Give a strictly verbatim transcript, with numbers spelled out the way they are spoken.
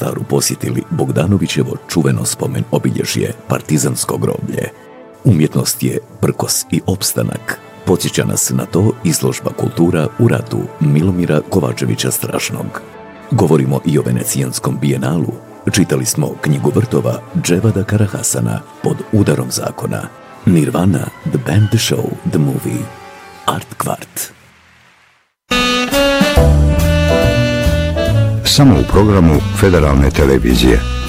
Mostaru posjetili Bogdanovićevo čuveno spomen obilježje Partizansko groblje. Umjetnost je prkos i opstanak. Podsjeća nas na to izložba Kultura u ratu Milomira Kovačevića Strašnog. Govorimo i o Venecijanskom bijenalu. Čitali smo knjigu vrtova Dževada Karahasana Pod udarom zakona. Nirvana, The Band, The Show, The Movie. Art Kvart. Samo u programu Federalne televizije.